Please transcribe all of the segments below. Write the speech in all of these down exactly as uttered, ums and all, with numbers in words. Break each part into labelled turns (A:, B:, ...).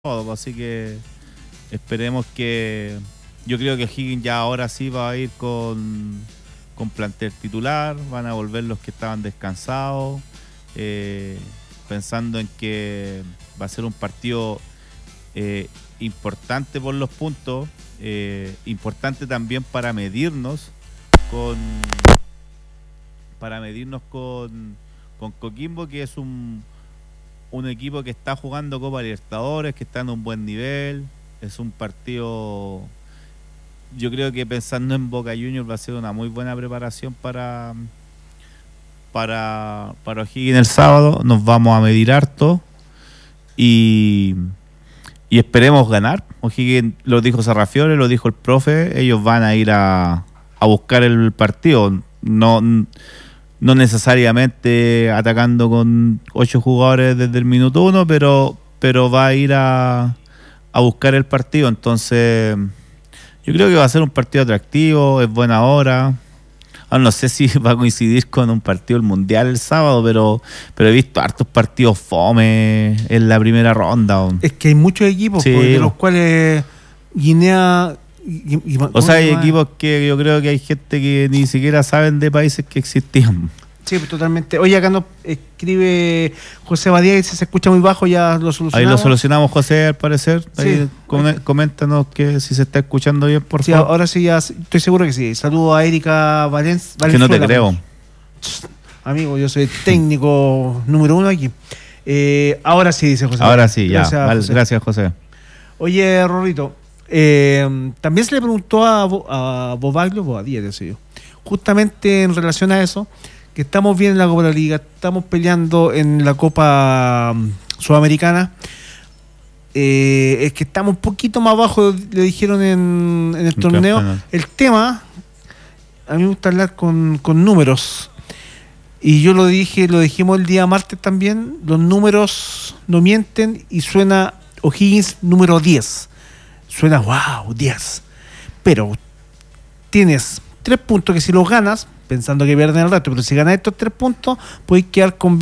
A: todo, así que esperemos que... Yo creo que Higgins ya ahora sí va a ir con, con plantel titular, van a volver los que estaban descansados, eh, pensando en que va a ser un partido eh, importante por los puntos, eh, importante también para medirnos con para medirnos con, con Coquimbo, que es un un equipo que está jugando Copa Libertadores, que está en un buen nivel. Es un partido, yo creo que pensando en Boca Juniors va a ser una muy buena preparación para para para O'Higgins el sábado. Nos vamos a medir harto y y esperemos ganar. O'Higgins, lo dijo Sarrafiore, lo dijo el profe, ellos van a ir a, a buscar el partido, no no necesariamente atacando con ocho jugadores desde el minuto uno, pero, pero va a ir a, a buscar el partido. Entonces, yo creo que va a ser un partido atractivo, es buena hora. Ahora no sé si va a coincidir con un partido del Mundial el sábado, pero, pero he visto hartos partidos fome en la primera ronda.
B: Es que hay muchos equipos, sí, de los cuales Guinea... Y, y,
A: o sea, hay equipos que yo creo que hay gente que ni siquiera saben de países que existían.
B: Sí, pues totalmente. Oye, acá nos escribe José Badía y se escucha muy bajo, ya lo solucionamos.
A: Ahí lo solucionamos, José, al parecer. Ahí sí. Coméntanos que si se está escuchando bien, por
B: sí,
A: favor.
B: Ahora sí, ya estoy seguro que sí. Saludo a Erika Valenzuela.
A: Que no te creo.
B: Amigo, yo soy técnico número uno aquí. Eh, ahora sí, dice José.
A: Ahora sí, ya. Gracias, vale, José. Gracias, José.
B: Oye, Rorrito, Eh, también se le preguntó a, a Bobaglio, Bobadilla, yo sé yo, justamente en relación a eso, que estamos bien en la Copa de la Liga, estamos peleando en la Copa Sudamericana, eh, es que estamos un poquito más abajo, le dijeron en, en el torneo. Campeonato. El tema, a mí me gusta hablar con, con números, y yo lo dije, lo dijimos el día martes también, los números no mienten y suena O'Higgins número diez. Suena, wow, diez. Pero tienes tres puntos que si los ganas, pensando que pierden el resto, pero si ganas estos tres puntos, puedes quedar con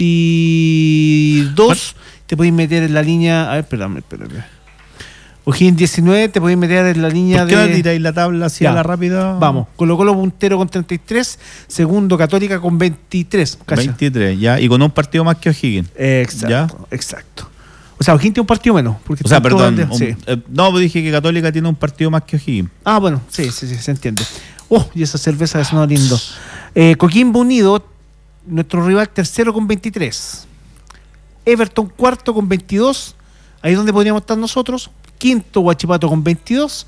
B: veintidós. Te puedes meter en la línea. A ver, espérame, espérame. O'Higgins diecinueve, te puedes meter en la línea de.
A: ¿Por qué no tiráis la tabla así a la rápida?
B: Vamos, Colo Colo puntero con treinta y tres, segundo Católica con veintitrés. ¿Cacha?
A: veintitrés, ya, y con un partido más que O'Higgins.
B: Exacto,
A: ¿ya?
B: exacto. O sea, O'Higgins tiene un partido menos. Porque
A: o sea, perdón.
B: De,
A: un,
B: sí.
A: eh, no, dije que Católica tiene un partido más que O'Higgins.
B: Ah, bueno, sí, sí, sí, se entiende. Oh, y esa cerveza sonó lindo. Eh, Coquimbo Unido, nuestro rival tercero con veintitrés. Everton cuarto con veintidós. Ahí es donde podríamos estar nosotros. Quinto, Huachipato con veintidós.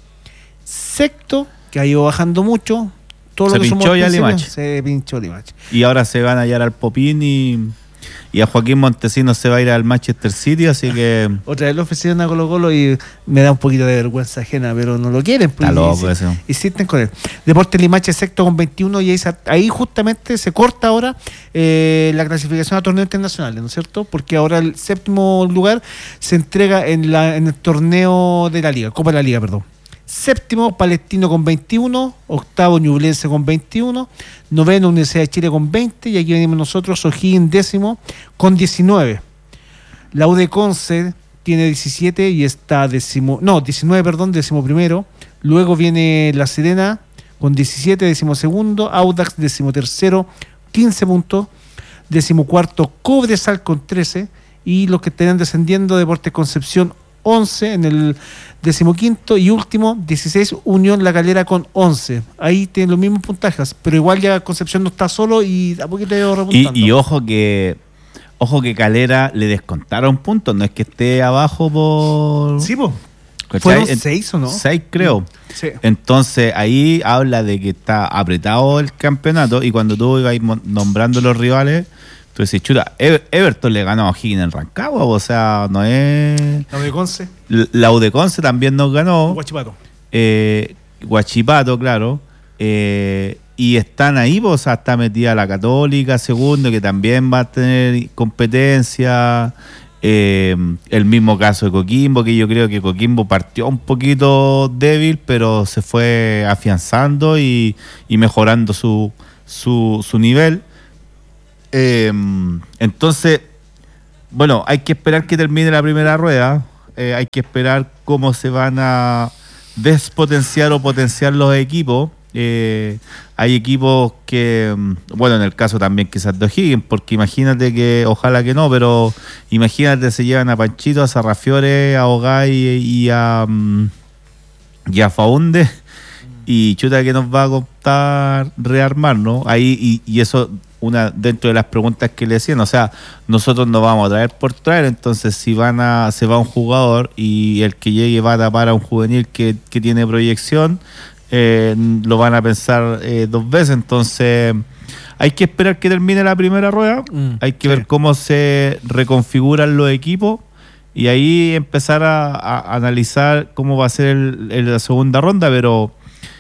B: Sexto, que ha ido bajando mucho. Todo
A: se
B: lo que
A: pinchó
B: somos
A: ya Limache.
B: Se pinchó Limache.
A: Y ahora se van a hallar al Popín y... Y a Joaquín Montesinos se va a ir al Manchester City, así que...
B: Otra vez lo ofrecieron a Colo Colo y me da un poquito de vergüenza ajena, pero no lo quieren. Pues,
A: Está loco eso.
B: Insisten con él. Deportes Limache sexto con veintiuno y ahí, ahí justamente se corta ahora eh, la clasificación a torneos internacionales, ¿no es cierto? Porque ahora el séptimo lugar se entrega en, la, en el torneo de la Liga, Copa de la Liga, perdón. Séptimo, Palestino con veintiuno. Octavo, Ñublense con veintiuno. Noveno, Universidad de Chile con veinte. Y aquí venimos nosotros, O'Higgins décimo con diecinueve. La U de Conce tiene diecisiete y está décimo... No, diecinueve, perdón, décimo primero. Luego viene La Serena con diecisiete, décimo segundo. Audax, décimo tercero, quince puntos. Décimo cuarto, Cobresal con trece. Y los que estarían descendiendo, Deportes Concepción, once en el decimoquinto y último, dieciséis, Unión La Calera con once. Ahí tienen los mismos puntajes, pero igual ya Concepción no está solo y a poquito le repuntando.
A: Y, y ojo que ojo que Calera le descontaron puntos, no es que esté abajo por...
B: Sí, po. ¿Fueron seis o no?
A: Seis, creo.
B: Sí.
A: Entonces ahí habla de que está apretado el campeonato y cuando tú ibas nombrando los rivales, tú decís, chuta, Everton le ganó a O'Higgins en Rancagua, o sea, no es...
B: La U de Conce.
A: La U de Conce también nos ganó.
B: Huachipato.
A: Eh, Huachipato, claro. Eh, y están ahí, o sea, está metida la Católica, segundo, que también va a tener competencia. Eh, el mismo caso de Coquimbo, que yo creo que Coquimbo partió un poquito débil, pero se fue afianzando y, y mejorando su, su, su nivel. Eh, entonces, bueno, hay que esperar que termine la primera rueda. eh, hay que esperar cómo se van a despotenciar o potenciar los equipos. Eh, hay equipos que, bueno, en el caso también quizás de O'Higgins, porque imagínate que, ojalá que no, pero imagínate se llevan a Panchito, a Sarrafiore, a Ogay y a, y a Faunde, y chuta que nos va a costar rearmar, ¿no? Ahí, y, y eso, una dentro de las preguntas que le decían, o sea, nosotros no vamos a traer por traer, entonces si van a se va un jugador y el que llegue va a tapar a un juvenil que, que tiene proyección, Eh, lo van a pensar eh, dos veces, entonces hay que esperar que termine la primera rueda, mm, hay que sí. ver cómo se reconfiguran los equipos y ahí empezar a, a analizar cómo va a ser el, el, la segunda ronda, pero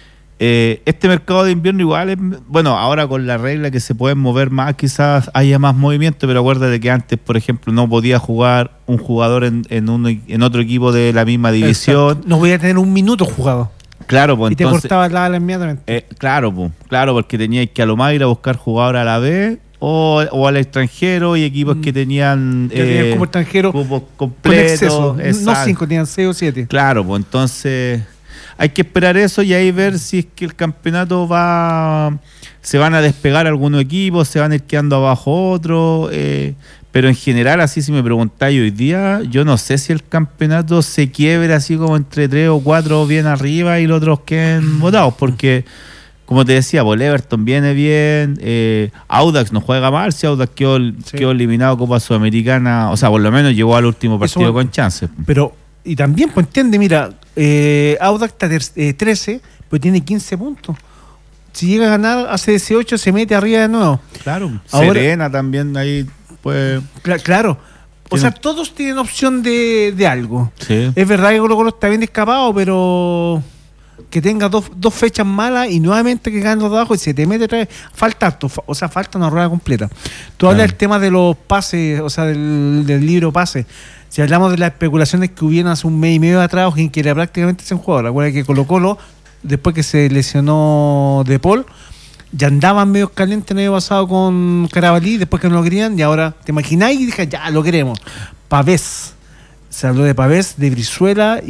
A: eh, este mercado de invierno igual es, bueno, ahora con la regla que se pueden mover más, quizás haya más movimiento, pero acuérdate que antes, por ejemplo, no podía jugar un jugador en, en, un, en otro equipo de la misma división.
B: Exacto. No voy a tener un minuto jugado.
A: Claro, pues
B: y te
A: entonces,
B: cortaba la ala inmediatamente.
A: Eh, claro, pues, claro, porque teníais que a lo más ir a buscar jugadores a la B o, o al extranjero y equipos mm. que tenían
B: que tenían eh, como extranjero
A: cupos completos.
B: Con exceso, no cinco, tenían seis o siete.
A: Claro, pues entonces hay que esperar eso y ahí ver si es que el campeonato va, se van a despegar algunos equipos, se van a ir quedando abajo otros. Eh, Pero en general, así si me preguntáis hoy día, yo no sé si el campeonato se quiebre así como entre tres o cuatro bien arriba y los otros queden botados, porque, como te decía, pues Everton viene bien, eh, Audax no juega mal, si Audax quedó, sí. quedó eliminado Copa Sudamericana, o sea, por lo menos llegó al último partido Eso, con chances.
B: Pero, y también, pues entiende, mira, eh, Audax está eh, trece, pero tiene quince puntos. Si llega a ganar, hace dieciocho, se mete arriba de nuevo.
A: Claro, Ahora, Serena también ahí... Pues,
B: claro, o sea, todos tienen opción de, de algo.
A: Sí.
B: Es verdad que Colo Colo está bien escapado, pero que tenga dos, dos fechas malas y nuevamente que ganen los de abajo y se te mete otra vez, falta harto, o sea, falta una rueda completa. Tú hablas del tema de los pases, o sea, del, del libro pase. Si hablamos de las especulaciones que hubieron hace un mes y medio atrás, O'Higgins que era prácticamente sin jugador. Recuerda que Colo Colo, después que se lesionó De Paul, ya andaban medio calientes el año pasado con Carabalí, después que no lo querían, y ahora, ¿te imagináis? Y dije, ya, lo queremos. Pavés. Se habló de Pavés, de Brizuela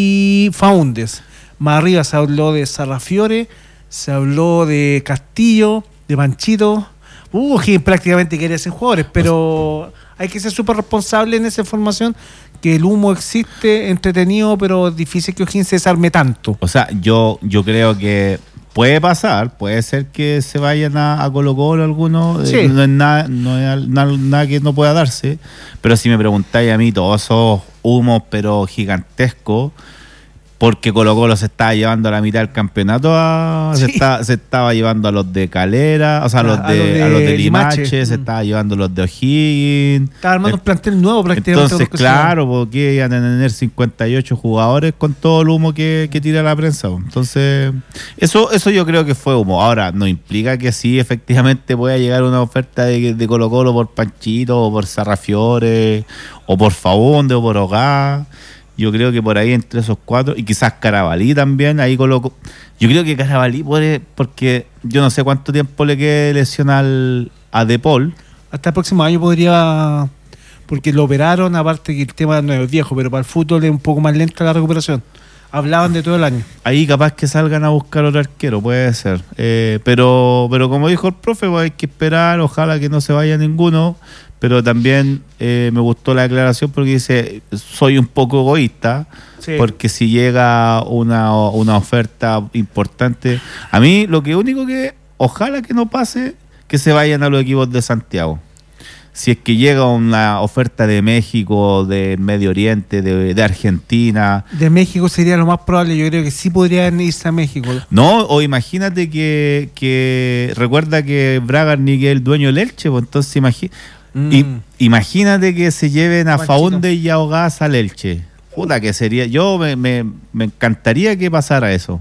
B: y Faúndez. Más arriba se habló de Sarrafiore, se habló de Castillo, de Panchito. Uh, que prácticamente quería ser jugadores, pero hay que ser súper responsable en esa información, que el humo existe, entretenido, pero difícil que O'Higgins se desarme tanto.
A: O sea, yo, yo creo que puede pasar, puede ser que se vayan a, a Colo Colo algunos, sí. eh, no es nada, no es nada, nada que no pueda darse, pero si me preguntáis a mí, todos esos humos pero gigantescos, porque Colo Colo se estaba llevando a la mitad del campeonato, a, sí. se, está, se estaba llevando a los de Calera, o sea, a los de, a los de, a los de Limache, Limache, se mm. estaba llevando a los de O'Higgins.
B: Estaba armando un plantel nuevo prácticamente.
A: Entonces, claro, porque iban a tener cincuenta y ocho jugadores con todo el humo que, que tira la prensa. Entonces, eso eso yo creo que fue humo. Ahora, no implica que sí, efectivamente pueda llegar una oferta de, de Colo Colo por Panchito, o por Sarrafiore, o por Faunde, o por Ogá. Yo creo que por ahí entre esos cuatro, y quizás Carabalí también, ahí coloco. Yo creo que Carabalí puede, porque yo no sé cuánto tiempo le quede lesional a De Paul.
B: Hasta el próximo año podría, porque lo operaron, aparte que el tema no es viejo, pero para el fútbol es un poco más lenta la recuperación. Hablaban de todo el año.
A: Ahí capaz que salgan a buscar otro arquero, puede ser. Eh, pero, pero como dijo el profe, pues hay que esperar, ojalá que no se vaya ninguno. Pero también eh, me gustó la declaración porque dice, soy un poco egoísta, sí. porque si llega una, una oferta importante, a mí lo que único que, ojalá que no pase, que se vayan a los equipos de Santiago. Si es que llega una oferta de México, de Medio Oriente, de, de Argentina.
B: De México sería lo más probable, yo creo que sí podrían irse a México.
A: No, o imagínate que, que recuerda que Bragarnik es el dueño del Elche, pues entonces imagínate. Mm. Y, imagínate que se lleven a Faunde y a Ogás al Elche. Puta que sería. Yo me, me, me encantaría que pasara eso.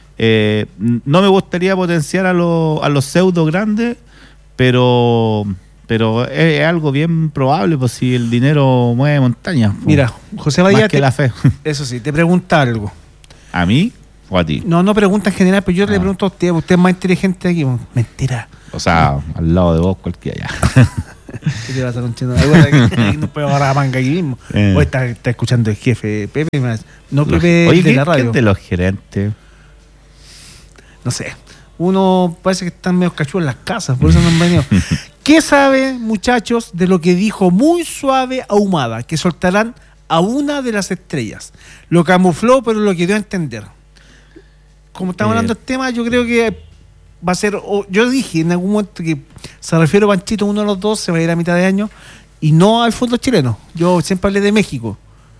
A: Eh, no me gustaría potenciar a, lo, a los pseudo grandes, pero pero es, es algo bien probable, pues si el dinero mueve montañas. Pues,
B: mira, José Badía,
A: más que
B: te,
A: la fe.
B: Eso sí, te pregunta algo.
A: ¿A mí o a ti?
B: No, no pregunta en general, pero yo ah. le pregunto a usted, usted es más inteligente aquí. Mentira.
A: O sea, al lado de vos cualquiera ya.
B: ¿Qué te vas a conchar? Ahí no puedo agarrar la manga aquí mismo.
A: Eh.
B: O está, está escuchando el jefe Pepe, más- no
A: Los-
B: Pepe
A: Oye,
B: de
A: ¿qué,
B: la radio.
A: ¿qué de los gerentes?
B: No sé. Uno parece que están medio cachudos en las casas, por eso no han venido. ¿Qué sabe, muchachos, de lo que dijo muy suave Ahumada? Que soltarán a una de las estrellas. Lo camufló, pero lo que dio a entender. Como estamos
A: Eh.
B: hablando del tema, yo creo que va a ser. o- yo dije en algún momento que se refiere a Panchito, uno de los dos, se va a ir a mitad de año, y no al fútbol chileno. Yo siempre hablé de México.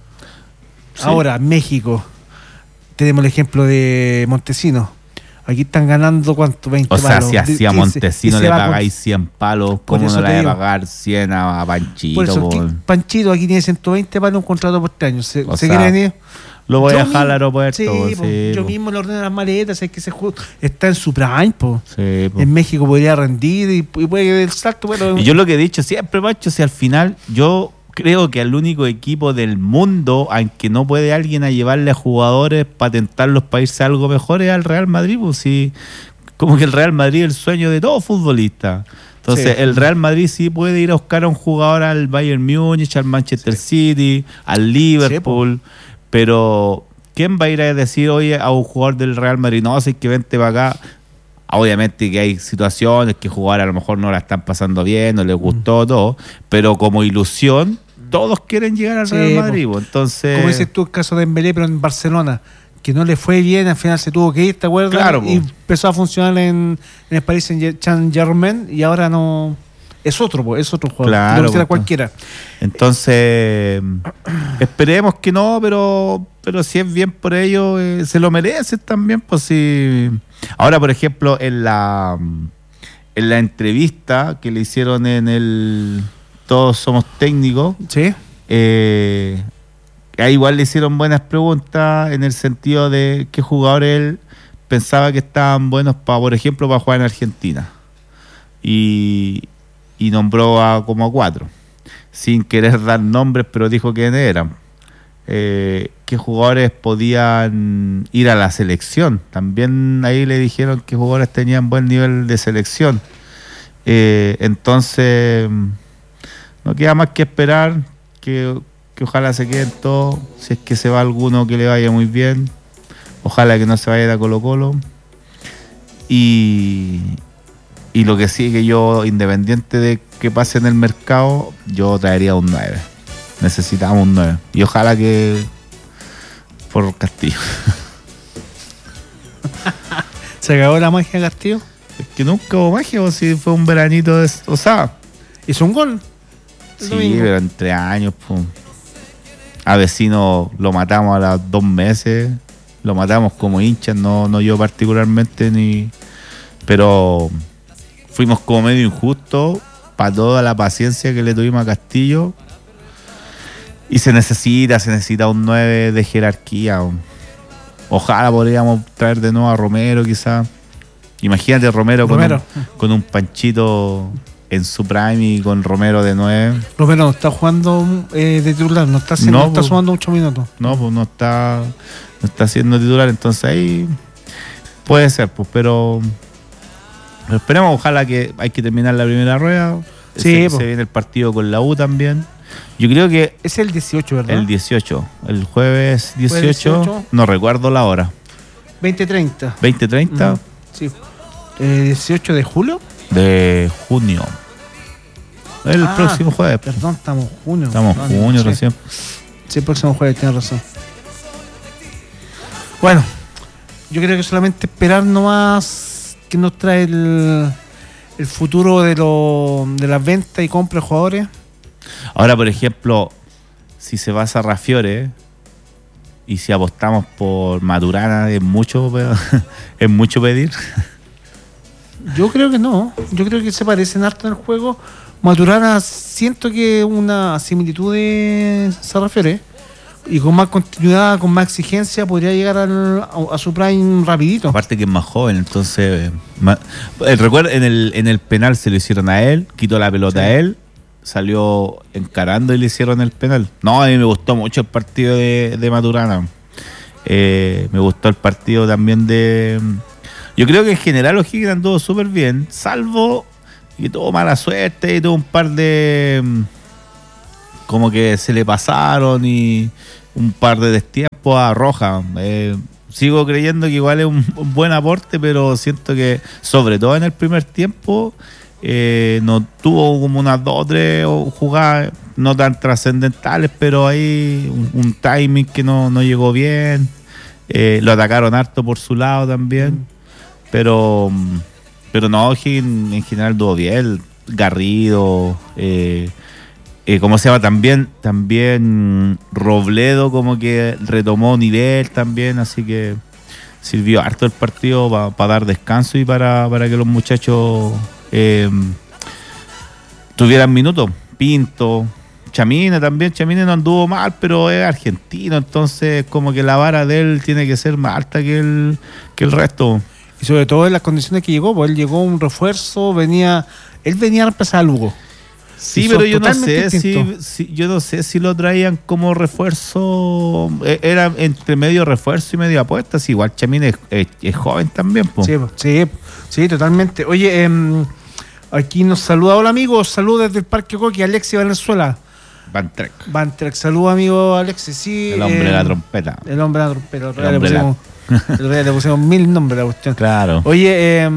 A: Sí.
B: Ahora, México. Tenemos el ejemplo de Montesino. Aquí están ganando, ¿cuánto? veinte
A: O sea,
B: palos.
A: si hacía
B: quince,
A: Montesino
B: y se
A: le
B: va con-
A: pagáis cien palos,
B: Por
A: ¿cómo
B: eso
A: no le
B: te
A: va a
B: digo.
A: pagar cien a, a Panchito?
B: Por eso,
A: po?
B: que Panchito aquí tiene ciento veinte palos, un contrato por tres años. ¿Se,
A: O
B: se
A: sea,
B: quiere venir?
A: Lo voy
B: Yo
A: a dejar al
B: mismo-
A: aeropuerto.
B: Sí,
A: po,
B: po,
A: sí,
B: yo
A: po.
B: mismo le ordeno las maletas, es que ese juego está en su prime, po.
A: Sí, po.
B: En México podría rendir y, y puede que el salto, bueno,
A: Y yo lo que he dicho siempre, Pancho, si al final yo creo que el único equipo del mundo al que no puede alguien a llevarle a jugadores para tentarlos para irse a algo mejor es al Real Madrid, pues sí, como que el Real Madrid es el sueño de todo futbolista. Entonces,
B: Sí.
A: el Real Madrid sí puede ir a buscar a un jugador al Bayern Múnich, al Manchester City, al Liverpool, pero ¿quién va a ir a decir, oye, a un jugador del Real Madrid, no, si es que vente para acá? Obviamente que hay situaciones que jugar a lo mejor no la están pasando bien, no les gustó todo, pero como ilusión, todos quieren llegar al
B: Sí,
A: Real
B: po.
A: Madrid. po. Entonces,
B: como dices tú, el caso de Dembélé, pero en Barcelona, que no le fue bien, al final se tuvo que ir, ¿te acuerdas?
A: Claro,
B: y
A: po.
B: empezó a funcionar en, en el Paris Saint-Germain y ahora no. Es otro, po, es otro jugador.
A: Claro,
B: no lo será
A: po.
B: cualquiera.
A: entonces esperemos que no, pero pero si es bien por ellos, eh, se lo merecen también. Pues sí. Ahora, por ejemplo, en la en la entrevista que le hicieron en el Todos Somos Técnicos,
B: Sí.
A: Eh, ahí igual le hicieron buenas preguntas en el sentido de qué jugadores él pensaba que estaban buenos para, por ejemplo, para jugar en Argentina. Y, y nombró a como a cuatro, sin querer dar nombres, pero dijo quiénes eran. Eh, qué jugadores podían ir a la selección. También ahí le dijeron que jugadores tenían buen nivel de selección. Eh, entonces, no queda más que esperar que, que ojalá se queden todos. Si es que se va alguno, que le vaya muy bien. Ojalá que no se vaya a Colo Colo. Y, y lo que sí, que yo, independiente de que pase en el mercado, yo traería un nueve. Necesitamos un nueve. Y ojalá que por Castillo.
B: Se acabó la magia de Castillo.
A: Es que nunca hubo magia, o si fue un veranito de... O sea,
B: Hizo un gol. el
A: sí,
B: domingo.
A: pero entre años, pues. A Vecino lo matamos a los dos meses. Lo matamos como hinchas, no, no yo particularmente, ni. Pero fuimos como medio injustos para toda la paciencia que le tuvimos a Castillo. Y se necesita, se necesita un nueve de jerarquía. o- Ojalá podríamos traer de nuevo a Romero, quizás. Imagínate Romero,
B: Romero.
A: Con, un, con un Panchito en su prime y con Romero de nueve.
B: Romero no está jugando eh, de titular, no está, haciendo,
A: No,
B: no está
A: po.
B: sumando muchos minutos.
A: No, pues no está, no está siendo titular, entonces ahí puede ser, pues, pero, pero esperemos, ojalá que hay que terminar la primera rueda.
B: Sí,
A: se,
B: po.
A: se viene el partido con la U también. Yo creo que
B: Es el dieciocho, ¿verdad?
A: el dieciocho, el jueves dieciocho,
B: dieciocho.
A: no recuerdo la hora,
B: veinte treinta.
A: veinte treinta
B: Ujú. Sí. Eh, dieciocho de julio.
A: de junio. El
B: Ah,
A: próximo jueves.
B: Perdón, estamos en junio.
A: Estamos en
B: Perdón,
A: junio
B: sí.
A: recién.
B: Sí, el próximo jueves, tienes razón. Bueno, yo creo que solamente esperar nomás que nos trae el, el futuro de, lo, de las ventas y compras de jugadores.
A: Ahora, por ejemplo, si se va a Sarrafiore y si apostamos por Maturana, es mucho, pe- es mucho pedir.
B: Yo creo que no. Yo creo que se parecen harto en el juego. Maturana siento que una similitud de Sarrafiore y con más continuidad, con más exigencia, podría llegar al- a, a su prime rapidito.
A: Aparte que es más joven, entonces... eh, ma- eh, recuerda, en el, en el penal se lo hicieron a él, quitó la pelota
B: Sí.
A: a él, salió encarando y le hicieron el penal. No, a mí me gustó mucho el partido de, de Maturana. Eh, me gustó el partido también de... Yo creo que en general O'Higgins anduvo súper bien, salvo y tuvo mala suerte y tuvo un par de como que se le pasaron y un par de destiempos a Roja. Eh, sigo creyendo que igual es un, un buen aporte, pero siento que sobre todo en el primer tiempo eh, no tuvo como unas dos o tres jugadas no tan trascendentales, pero ahí un, un timing que no, no llegó bien. Eh, lo atacaron harto por su lado también, pero pero no, en, en general estuvo bien. Garrido, eh, eh, ¿cómo se llama? También, también Robledo como que retomó nivel también, así que sirvió harto el partido para pa dar descanso y para, para que los muchachos eh, tuvieran minutos. Pinto, Chamine también, Chamine no anduvo mal, pero es argentino, entonces como que la vara de él tiene que ser más alta que el, que el resto.
B: Y sobre todo en las condiciones que llegó, pues él llegó un refuerzo, venía, él venía a reemplazar a Lugo.
A: Sí, pero yo no sé si, si yo no sé si lo traían como refuerzo, era entre medio refuerzo y medio apuesta, si igual Chamine es, es, es joven también, pues.
B: Sí, sí, sí, totalmente. Oye, eh, aquí nos saluda, hola amigos, saludos desde el Parque Coqui, Alexis Valenzuela.
A: Van Trek.
B: Van Trek, saludos amigo Alexis, sí.
A: El hombre
B: eh,
A: de la trompeta.
B: El hombre de la trompeta, el
A: el
B: le pusimos, la... le pusimos mil nombres a la cuestión.
A: Claro.
B: Oye, eh,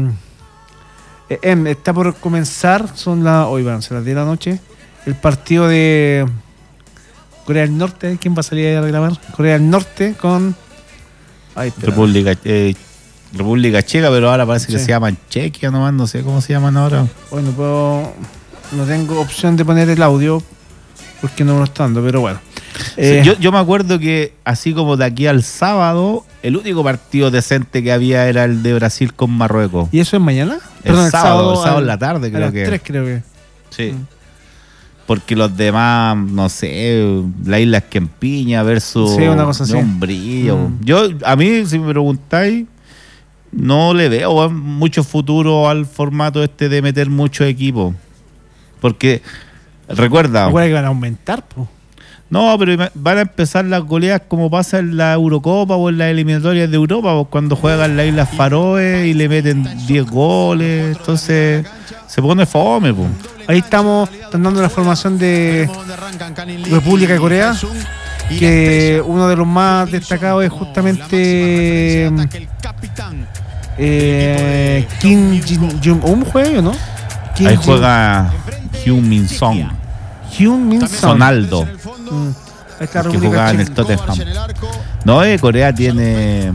B: eh, eh, está por comenzar, son las, hoy van a ser las diez de la noche, el partido de Corea del Norte. ¿Quién va a salir a reclamar? Corea del Norte con ay,
A: República eh, República Checa, pero ahora parece sí. que se llaman Chequia nomás, no sé cómo se llaman ahora.
B: Hoy no puedo, no tengo opción de poner el audio porque no me lo está dando, pero bueno. Eh,
A: sí, yo, yo me acuerdo que así como de aquí al sábado, el único partido decente que había era el de Brasil con Marruecos.
B: ¿Y eso es mañana?
A: El, Perdón, el sábado, sábado, el sábado en la tarde creo
B: a las
A: que.
B: tres creo que.
A: Sí. Mm. Porque los demás, no sé, la isla Esquempiña versus
B: sí, una cosa así.
A: Umbrillo. Mm. Yo, a mí, si me preguntáis, no le veo mucho futuro al formato este de meter muchos equipos. Porque, recuerda...
B: Ahora que van a aumentar, pues.
A: No, pero van a empezar las goleadas como pasa en la Eurocopa o en las eliminatorias de Europa, pues, cuando juegan las Islas Faroe y le meten diez goles. Entonces, se pone fome, pues.
B: Ahí estamos, están dando la formación de República de Corea, que uno de los más destacados es justamente eh, Kim Jong-un, ¿juega o no?
A: Kim Ahí juega Hyun Min Song.
B: Hyun Min Song.
A: Sonaldo.
B: Mm.
A: Que jugaba en el Tottenham. No, eh, Corea tiene...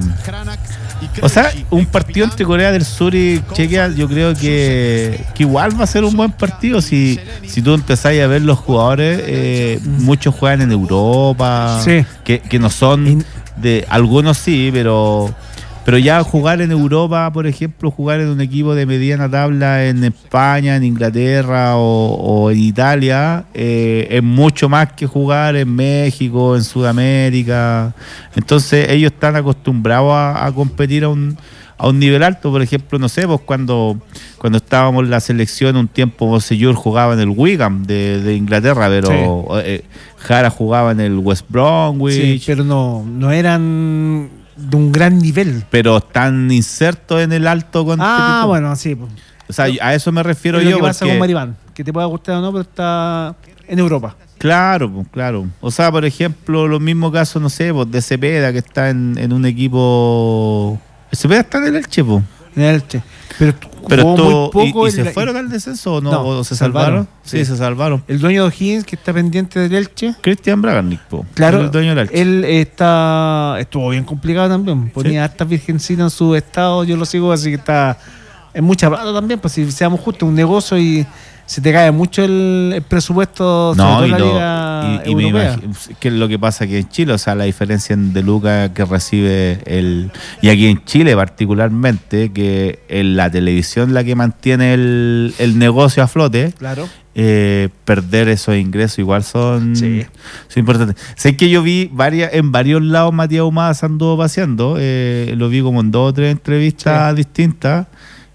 A: O sea, un partido entre Corea del Sur y Chequia, yo creo que, que igual va a ser un buen partido. Si, si tú empezás a ver los jugadores, eh, mm. muchos juegan en Europa,
B: sí.
A: que, que no son de... Algunos sí, pero... Pero ya jugar en Europa, por ejemplo, jugar en un equipo de mediana tabla en España, en Inglaterra o, o en Italia, eh, es mucho más que jugar en México, en Sudamérica. Entonces ellos están acostumbrados a, a competir a un, a un nivel alto. Por ejemplo, no sé, pues cuando, cuando estábamos en la selección un tiempo, Bosellur jugaba en el Wigan de, de Inglaterra, pero sí. eh, Jara jugaba en el West Bromwich.
B: Sí, pero no, no eran... de un gran nivel.
A: Pero están insertos en el alto competitivo.
B: Ah, bueno, sí.
A: O sea, a eso me refiero yo.
B: Lo que pasa
A: porque...
B: con Maribán, que te pueda gustar o no, pero está en Europa.
A: Claro, pues, claro. O sea, por ejemplo, los mismos casos, no sé, pues, de Cepeda, que está en, en un equipo... Cepeda está en el Elche, pues.
B: En el Elche. Pero,
A: pero esto,
B: muy poco
A: ¿Y, y se
B: la...
A: fueron al descenso o no?
B: no
A: ¿O se
B: salvaron?
A: salvaron? Sí, sí, se salvaron.
B: El dueño de O'Higgins, que está pendiente del Elche.
A: Cristian Bragarnik, po.
B: Claro,
A: el dueño del Elche.
B: Él está, estuvo bien complicado también. Ponía ¿sí? hartas virgencitas en su estado, yo lo sigo, así que está en mucha plata también, pues si seamos justos, un negocio y se te cae mucho el, el presupuesto sobre
A: no,
B: todo
A: y
B: la
A: lo,
B: liga
A: y, y
B: europea.
A: me imagino, que es lo que pasa aquí en Chile, o sea, la diferencia de lucas que recibe el... Y aquí en Chile particularmente, que en la televisión la que mantiene el, el negocio a flote,
B: claro.
A: eh, perder esos ingresos igual son,
B: sí.
A: son importantes. Sé que yo vi varias en varios lados Matías Ahumada se anduvo paseando, eh, lo vi como en dos o tres entrevistas sí. distintas,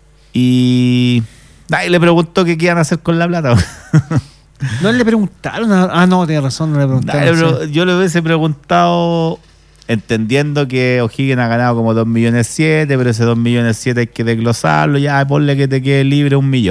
A: y... Nadie le preguntó qué iban a hacer con la plata.
B: No le preguntaron. Ah, no, tiene razón, no le preguntaron.
A: Nadie, sí. Yo le hubiese preguntado, entendiendo que O'Higgins ha ganado como dos millones siete, pero ese dos millones siete hay que desglosarlo. Ya, ponle que te quede libre un millón.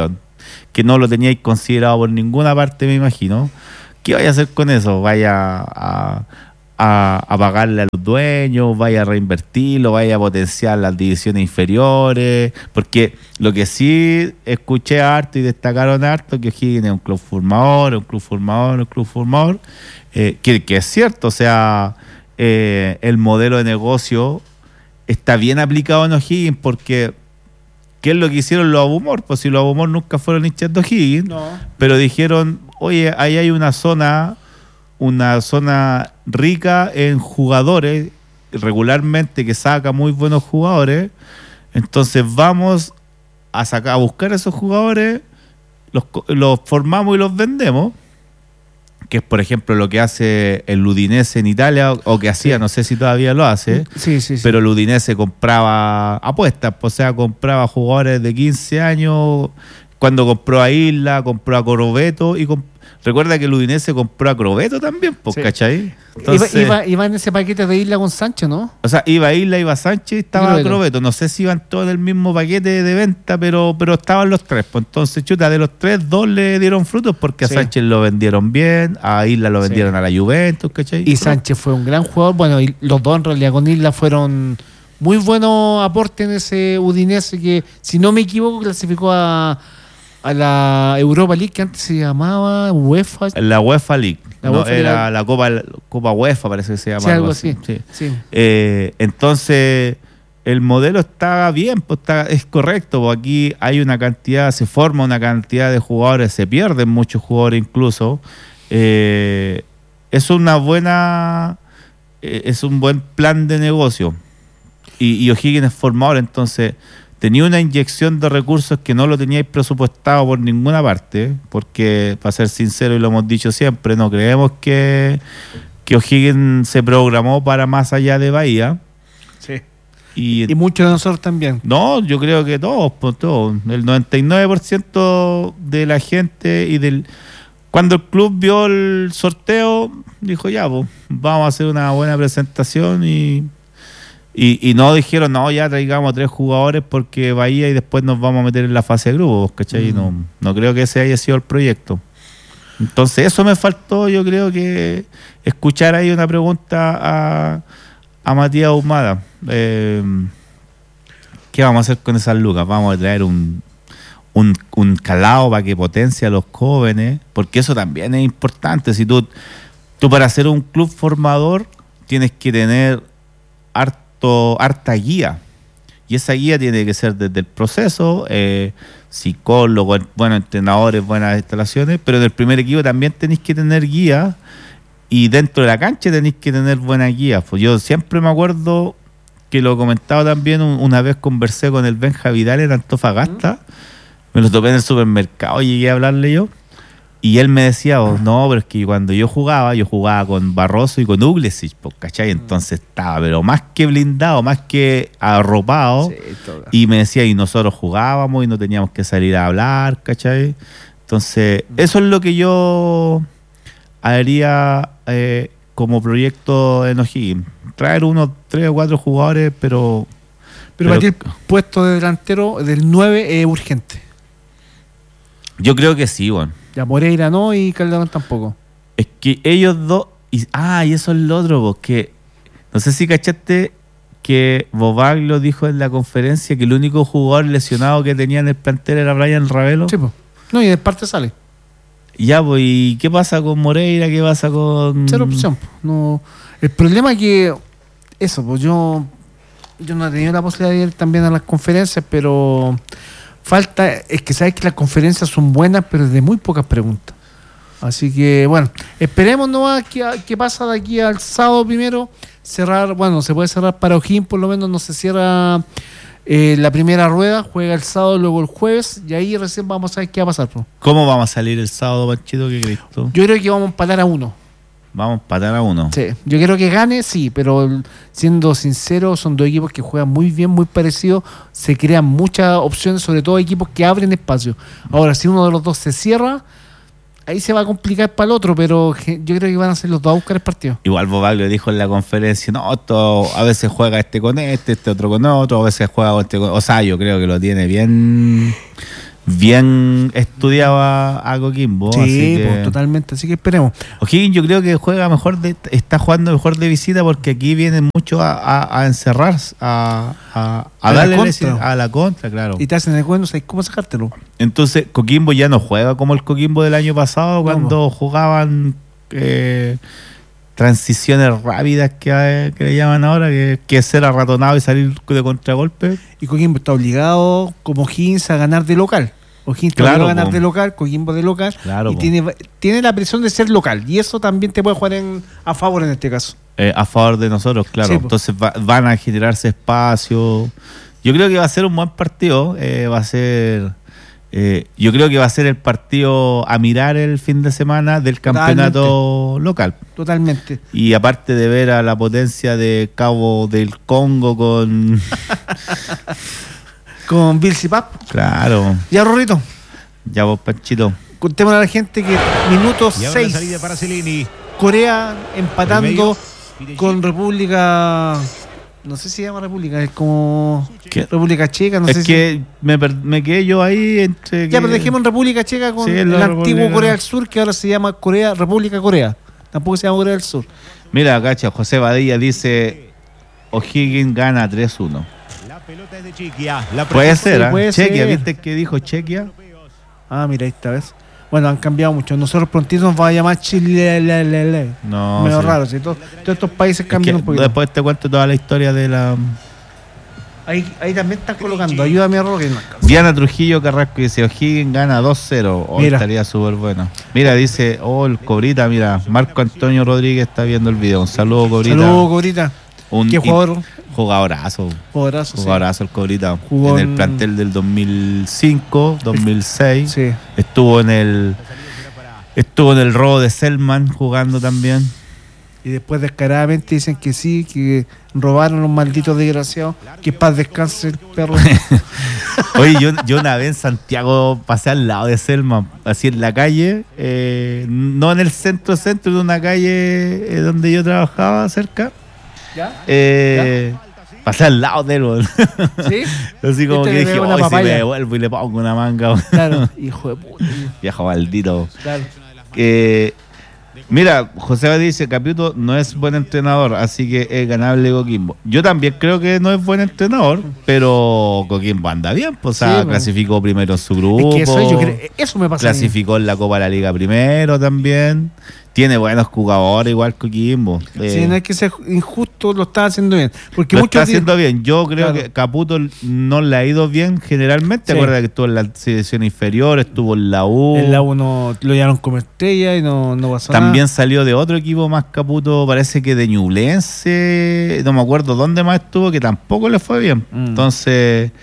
A: que no lo teníais considerado por ninguna parte, me imagino. ¿Qué vaya a hacer con eso? ¿Vaya a, a, a pagarle a los dueños? ¿Vaya a reinvertirlo? ¿Vaya a potenciar las divisiones inferiores? Porque lo que sí escuché harto y destacaron harto que O'Higgins es un club formador, un club formador, un club formador, eh, que, que es cierto, o sea, eh, el modelo de negocio está bien aplicado en O'Higgins porque ¿qué es lo que hicieron los Abumor? Pues si los Abumor nunca fueron hinchas de O'Higgins,
B: No.
A: pero dijeron, oye, ahí hay una zona, una zona rica en jugadores, regularmente que saca muy buenos jugadores, entonces vamos a sacar, a buscar a esos jugadores, los, los formamos y los vendemos, que es por ejemplo lo que hace el Udinese en Italia, o, o que hacía,
B: Sí.
A: no sé si todavía lo hace,
B: Sí, sí, sí.
A: pero el Udinese compraba apuestas, o sea, compraba jugadores de quince años, cuando compró a Isla, compró a Crobeto, y comp- recuerda que el Udinese compró a Crobeto también, pues,
B: Sí.
A: ¿cachai? Entonces,
B: iba, iba, iba en ese paquete de Isla con Sánchez, ¿no?
A: o sea, iba Isla, iba Sánchez y estaba
B: Crobeto.
A: Crobeto. No sé si iban todos en el mismo paquete de venta, pero, pero estaban los tres. Pues entonces, chuta, de los tres, dos le dieron frutos porque
B: Sí.
A: a Sánchez lo vendieron bien, a Isla lo
B: Sí.
A: vendieron a la Juventus, ¿cachai?
B: Y Sánchez fue un gran jugador. Bueno, y los dos en realidad con Isla fueron muy buenos aportes en ese Udinese que, si no me equivoco, clasificó a, a la Europa League, que antes se llamaba UEFA.
A: La UEFA League.
B: La
A: No,
B: UEFA
A: era
B: era-
A: la Copa, Copa UEFA, parece que se llama.
B: Sí, algo así.
A: Sí.
B: Sí.
A: Eh, entonces, el modelo está bien, pues está, es correcto. Pues aquí hay una cantidad, se forma una cantidad de jugadores, se pierden muchos jugadores incluso. Eh, es una buena, eh, es un buen plan de negocio. Y, y O'Higgins es formador, entonces tenía una inyección de recursos que no lo teníais presupuestado por ninguna parte, porque, para ser sincero, y lo hemos dicho siempre, no creemos que, que O'Higgins se programó para más allá de Bahía.
B: Sí.
A: Y,
B: Y muchos de nosotros también.
A: no, yo creo que todos, pues, todos, el noventa y nueve por ciento de la gente y del... Cuando el club vio el sorteo, dijo ya, pues, vamos a hacer una buena presentación y... Y, y no dijeron, no, ya traigamos a tres jugadores porque Bahía y después nos vamos a meter en la fase de grupos, ¿cachai?
B: Mm.
A: No, no creo que ese haya sido el proyecto. Entonces, eso me faltó, yo creo que escuchar ahí una pregunta a, a Matías Ahumada. Eh, ¿Qué vamos a hacer con esas lucas? Vamos a traer un, un, un calado para que potencie a los jóvenes, porque eso también es importante. Si tú, tú para ser un club formador tienes que tener harto harta guía, y esa guía tiene que ser desde el proceso, eh, psicólogos, buenos entrenadores, buenas instalaciones, pero en el primer equipo también tenéis que tener guía, y dentro de la cancha tenéis que tener buenas guías. Pues yo siempre me acuerdo que lo he comentado también, un- una vez conversé con el Benja Vidal en Antofagasta, me lo topé en el supermercado, llegué a hablarle yo, y él me decía, oh, no, pero es que cuando yo jugaba, yo jugaba con Barroso y con Uglesic, pues, ¿cachai? Entonces estaba, pero más que blindado, más que arropado.
B: Sí, todo.
A: Y me decía, y nosotros jugábamos y no teníamos que salir a hablar, ¿cachai? Entonces, eso es lo que yo haría eh, como proyecto en O'Higgins. Traer unos tres o cuatro jugadores, pero...
B: Pero, para ti el puesto de delantero del nueve es urgente.
A: Yo creo que sí, bueno.
B: Ya Moreira no y Calderón tampoco.
A: Es que ellos dos... Y, ah, y eso es lo otro, porque... No sé si cachaste que Bobaglio dijo en la conferencia que el único jugador lesionado que tenía en el plantel era Brian Ravelo.
B: Sí, pues. No, y de parte sale.
A: Ya, pues, ¿y qué pasa con Moreira? ¿Qué pasa con...?
B: Cero opción. po. No. El problema es que... Eso, pues yo... Yo no he tenido la posibilidad de ir también a las conferencias, pero... Falta... Es que sabes que las conferencias son buenas, pero de muy pocas preguntas. Así que, bueno, esperemos nomás qué, qué pasa de aquí al sábado primero. Cerrar, bueno, se puede cerrar para O'Higgins, por lo menos no se cierra eh, la primera rueda, juega el sábado, luego el jueves, y ahí recién vamos a ver qué va a pasar. po.
A: ¿Cómo vamos a salir el sábado, Panchito? ¿Qué crees tú?
B: Yo creo que vamos a empatar a uno.
A: Vamos a empatar a uno.
B: Sí, yo quiero que gane, sí, pero siendo sincero, son dos equipos que juegan muy bien, muy parecidos, se crean muchas opciones, sobre todo equipos que abren espacio. Ahora, si uno de los dos se cierra, ahí se va a complicar para el otro, pero ge- yo creo que van a ser los dos a buscar el partido.
A: Igual Bobaglio dijo en la conferencia, no, esto a veces juega este con este, este otro con otro, a veces juega con este con... O sea, yo creo que lo tiene bien bien estudiado a, a Coquimbo.
B: Sí,
A: así que,
B: pues, totalmente, así que esperemos.
A: O'Higgins yo creo que juega mejor, de, está jugando mejor de visita porque aquí vienen mucho a, a, a encerrar, a, a, a
B: A la
A: darle
B: contra.
A: a la contra, claro.
B: Y te hacen el cuento, ¿sabes cómo sacártelo?
A: Entonces Coquimbo ya no juega como el Coquimbo del año pasado, cuando
B: Vamos.
A: jugaban eh, transiciones rápidas que, que le llaman ahora, que, que es ser arratonado y salir de contragolpe.
B: Y Coquimbo está obligado, como Higgins, a ganar de local. O'Higgins está
A: Claro,
B: obligado a ganar
A: po.
B: de local, Coquimbo de local.
A: Claro,
B: y
A: po.
B: tiene, tiene la presión de ser local. Y eso también te puede jugar en, a favor en este caso.
A: Eh, a favor de nosotros, claro.
B: Sí, po.
A: Entonces va- van a generarse espacio. Yo creo que va a ser un buen partido. eh, va a ser. eh, yo creo que va a ser el partido a mirar el fin de semana del campeonato local.
B: Totalmente.
A: Y aparte de ver a la potencia de Cabo del Congo con.
B: Con Bill Cipap.
A: Claro.
B: Ya, Rorrito,
A: Ya vos, Panchito.
B: contémosle a la gente que minuto
C: Y ahora la
B: seis,
C: salida para Celini.
B: Corea empatando
C: Medio.
B: con República. No sé si se llama República, es como
A: ¿Qué?
B: República Checa, no
A: es
B: sé
A: que me, per- me quedé yo ahí entre.
B: si. Ya,
A: que-
B: pero dejemos en República Checa con
A: Sí,
B: el
A: la
B: antiguo
A: República-
B: Corea del Sur, que ahora se llama Corea, República Corea. Tampoco se llama Corea del Sur.
A: Mira, cacha, José Badilla dice: O'Higgins gana tres uno.
C: La pelota es de Chiquia. La
A: Puede
C: presión-
A: ser, ¿ah?
B: puede
A: Chequia,
B: ser.
A: ¿viste que dijo Chequia?
B: Ah, mira, esta vez. Bueno, han cambiado mucho. Nosotros prontito nos va a llamar Chile. Le, le, le.
A: No.
B: Medio
A: sí.
B: raro, ¿sí? Todos, todos estos países
A: Es
B: cambian
A: que
B: un poquito.
A: después te cuento toda la historia de la.
B: Ahí, ahí también están colocando. Ayúdame a Roque.
A: Diana Trujillo Carrasco dice: O'Higgins gana dos cero. Hoy
B: Mira.
A: estaría súper bueno. Mira, dice: Oh, el Cobrita. Mira, Marco Antonio Rodríguez está viendo el video. Un saludo, Cobrita.
B: Saludos, Cobrita.
A: Un
B: ¿Qué jugador?
A: Jugadorazo.
B: Jugadorazo, sí.
A: Jugadorazo el Cobrita.
B: Jugó
A: en el
B: en-
A: plantel del dos mil cinco, dos mil seis.
B: Sí.
A: Estuvo en el. Estuvo en el robo de Selman jugando también.
B: Y después descaradamente dicen que sí, que robaron los malditos desgraciados. Que paz descanse el perro.
A: Oye, yo, yo una vez en Santiago pasé al lado de Selman, así en la calle, eh, no en el centro centro de una calle eh, donde yo trabajaba cerca.
B: ¿Ya?
A: Eh, pasé al lado de él, weón.
B: ¿Sí?
A: Así como
B: Este
A: que
B: le
A: dije,
B: pegó una
A: hoy si me
B: papaya".
A: devuelvo y le pongo una manga, weón.
B: Claro. Hijo de puta.
A: Viejo maldito.
B: Claro.
A: Eh, mira, José Badí dice: Capiuto no es buen entrenador, así que es ganable Coquimbo. Yo también creo que no es buen entrenador, pero Coquimbo anda bien, pues, o sea,
B: Sí, pues.
A: clasificó primero en su grupo.
B: Es que eso, yo creo, eso me pasa. a mí.
A: Clasificó en la Copa de la Liga primero también. Tiene buenos jugadores igual Coquimbo. Eh,
B: Sí, no hay que ser injusto, lo está haciendo bien. Porque
A: lo
B: muchos
A: está haciendo bien. Yo creo
B: Claro.
A: que Caputo no le ha ido bien generalmente.
B: Sí.
A: Acuérdate que estuvo en la selección inferior, estuvo en la U.
B: en la uno lo llevaron como estrella y no, no pasó
A: También
B: nada.
A: salió de otro equipo más Caputo, parece que de Ñublense, no me acuerdo dónde más estuvo, que tampoco le fue bien.
B: Mm.
A: Entonces,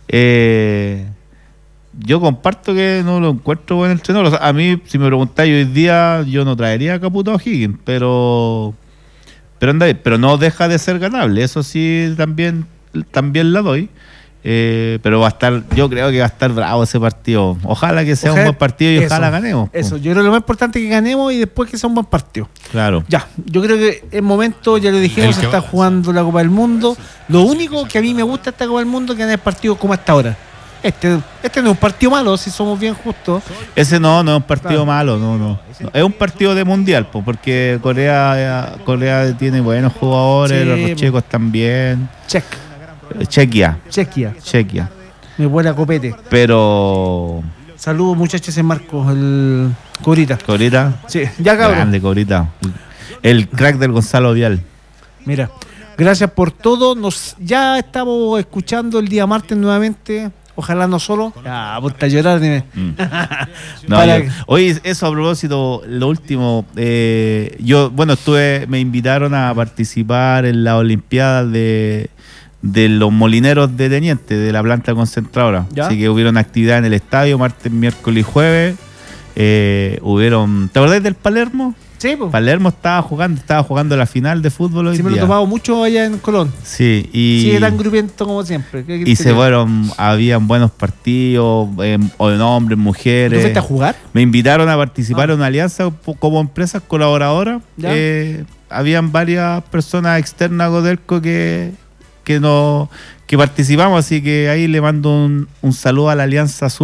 A: eh, yo comparto que no lo encuentro buen entrenador. O sea, a mí, si me preguntáis hoy día, yo no traería a Caputo a O'Higgins, pero, pero, anda bien. Pero no deja de ser ganable. Eso sí, también, también la doy. Eh, pero va a estar, yo creo que va a estar bravo ese partido. Ojalá que sea
B: Ojalá-
A: un buen partido y
B: eso,
A: ojalá ganemos. po.
B: Eso, yo creo que lo más importante es que ganemos y después que sea un buen partido.
A: Claro.
B: Ya, yo creo que es momento, ya lo dijimos,
C: El
B: se
C: que
B: está
C: va-
B: jugando la Copa del Mundo. Lo único que a mí me gusta de esta Copa del Mundo es que ganar partidos como hasta ahora. Este, este no es un partido malo, si somos bien justos.
A: Ese no, no es un partido
B: Claro.
A: malo, no, no, no. Es un partido de mundial, po, porque Corea Corea tiene buenos jugadores,
B: Sí,
A: los
B: po.
A: checos también.
B: Check,
A: Eh, Chequia,
B: Chequia,
A: Chequia.
B: me vuela copete.
A: Pero
B: Saludos muchachos, ese Marcos, el Corita.
A: Corita,
B: Sí, ya cabrón.
A: grande Corita. El crack del Gonzalo Vial.
B: Mira, gracias por todo. Nos ya estamos escuchando el día martes nuevamente. Ojalá no solo. Ah, ponte a llorar, dime.
A: Mm. No,
B: Para
A: yo-
B: que-
A: oye, eso a propósito, lo último, eh, yo, bueno, estuve, me invitaron a participar en la Olimpiada de, de los molineros de Teniente, de la planta concentradora.
B: ¿Ya?
A: Así que hubieron actividad en el estadio, martes, miércoles y jueves. Eh, hubieron, ¿te acordás del Palermo?
B: Sí, pues.
A: Palermo estaba jugando, estaba jugando la final de fútbol hoy
B: Sí, me lo he
A: día.
B: tomado mucho allá en Colón.
A: Sí, y...
B: Sigue tan grupiento como siempre. ¿Qué
A: Y
B: quieres
A: se
B: que-
A: fueron, habían buenos partidos, eh, o de hombres,
B: ¿Tú
A: mujeres.
B: fuiste a jugar?
A: Me invitaron a participar
B: Ah.
A: en una alianza po- como empresas colaboradoras.
B: Ya.
A: Eh, habían varias personas externas a Godelco que, que, no, que participamos, así que ahí le mando un, un saludo a la Alianza Azul,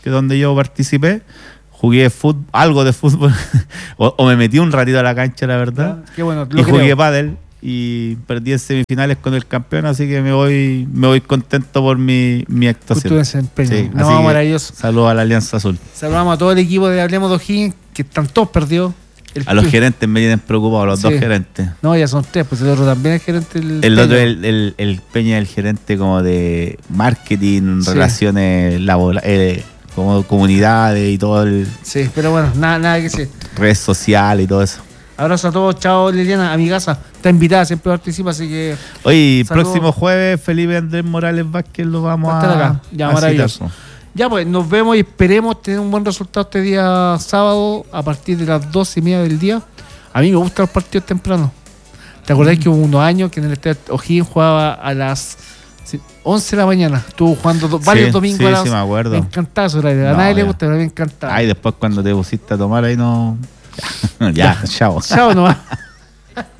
A: que es donde yo participé, jugué fútbol, algo de fútbol, o, o me metí un ratito a la cancha, la verdad,
B: Qué bueno,
A: y
B: lo
A: jugué
B: creo.
A: pádel y perdí en semifinales con el campeón, así que me voy me voy contento por mi, mi
B: Por
A: actuación.
B: tu desempeño.
A: Sí,
B: No,
A: así que
B: maravilloso.
A: saludos a la Alianza Azul.
B: Saludamos a todo el equipo de Hablemos de O'Higgins, que están todos perdidos. El
A: A los
B: pi-
A: gerentes me tienen preocupados, los
B: Sí.
A: dos gerentes.
B: No, ya son tres, pues el otro también es gerente del
A: El otro,
B: Peña.
A: el, el, el Peña, el gerente como de marketing,
B: Sí.
A: relaciones laborales, como comunidades y todo, el,
B: Sí, pero bueno, nada, nada que decir.
A: redes sociales y todo eso.
B: Abrazo a todos, chao Liliana, amigaza, está invitada, siempre participa, así que
A: Oye,
B: Saludos.
A: próximo jueves, Felipe Andrés Morales Vázquez lo vamos
B: Va a
A: a,
B: estar acá. Ya,
A: a
B: maravilloso.
A: citar.
B: ya pues, nos vemos y esperemos tener un buen resultado este día sábado a partir de las doce y media del día. A mí me gustan los partidos tempranos. ¿Te acordás que hubo unos años que en el Estadio O'Higgins jugaba a las sí, once de la mañana? Estuvo jugando do- varios
A: Sí,
B: domingos
A: sí,
B: a las
A: sí, me acuerdo.
B: Me encantaba ese horario. A
A: No,
B: nadie le
A: ya.
B: gusta, pero a mí me encantaba.
A: Ay, después cuando te pusiste a tomar ahí no... ya, chao.
B: Chao nomás.